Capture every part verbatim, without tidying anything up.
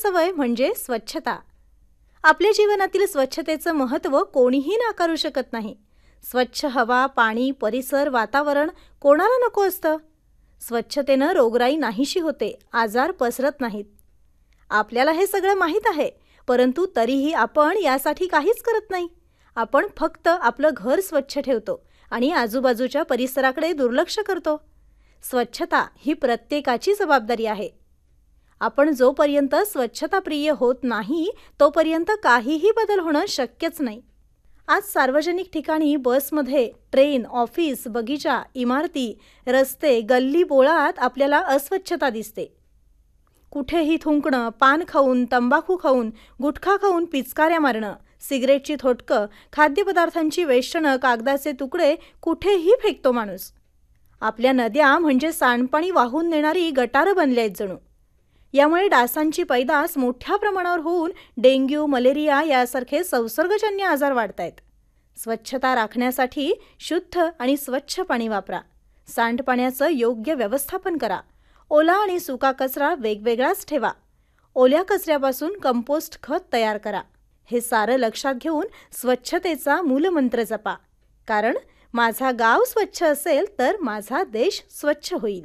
सवय म्हणजे स्वच्छता. आपल्या जीवनातील स्वच्छतेचं महत्त्व कोणीही नाकारू शकत नाही. स्वच्छ हवा, पाणी, परिसर, वातावरण कोणाला नको असतं? स्वच्छतेनं रोगराई नाहीशी होते, आजार पसरत नाहीत. आपल्याला हे सगळं माहीत आहे, परंतु तरीही आपण यासाठी काहीच करत नाही. आपण फक्त आपलं घर स्वच्छ ठेवतो आणि आजूबाजूच्या परिसराकडे दुर्लक्ष करतो. स्वच्छता ही प्रत्येकाची जबाबदारी आहे. आपण जोपर्यंत स्वच्छताप्रिय होत नाही तोपर्यंत काहीही बदल होणं शक्यच नाही. आज सार्वजनिक ठिकाणी, बसमध्ये, ट्रेन, ऑफिस, बगीचा, इमारती, रस्ते, गल्ली बोळात आपल्याला अस्वच्छता दिसते. कुठेही थुंकणं, पान खाऊन, तंबाखू खाऊन, गुटखा खाऊन पिचकाऱ्या मारणं, सिगरेटची थोटकं, खाद्यपदार्थांची वेष्टणं, कागदाचे तुकडे कुठेही फेकतो माणूस. आपल्या नद्या म्हणजे सांडपाणी वाहून नेणारी गटारं बनली आहेत जणू. यामुळे डासांची पैदास मोठ्या प्रमाणावर होऊन डेंग्यू, मलेरिया यासारखे संसर्गजन्य आजार वाढत आहेत. स्वच्छता राखण्यासाठी शुद्ध आणि स्वच्छ पाणी वापरा. सांडपाण्याचं योग्य व्यवस्थापन करा. ओला आणि सुका कचरा वेगवेगळाच ठेवा. ओल्या कचऱ्यापासून कंपोस्ट खत तयार करा. हे सारं लक्षात घेऊन स्वच्छतेचा मूलमंत्र जपा. कारण माझा गाव स्वच्छ असेल तर माझा देश स्वच्छ होईल.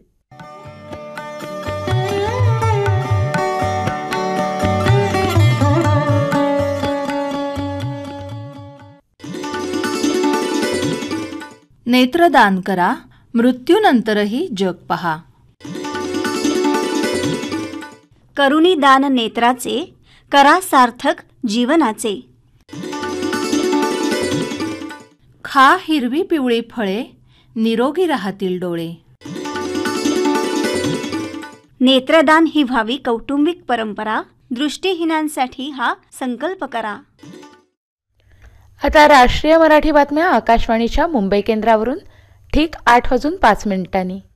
नेत्रदान करा, मृत्यूनंतरही जग पहा. करुणी दान नेत्राचे, करा सार्थक जीवनाचे. खा हिरवी पिवळी फळे, निरोगी राहतील डोळे. नेत्रदान ही व्हावी कौटुंबिक परंपरा, दृष्टिहीनांसाठी हा संकल्प करा. आता राष्ट्रीय मराठी बातम्या आकाशवाणीच्या मुंबई केंद्रावरून ठीक आठ वाजून पाच मिनिटांनी.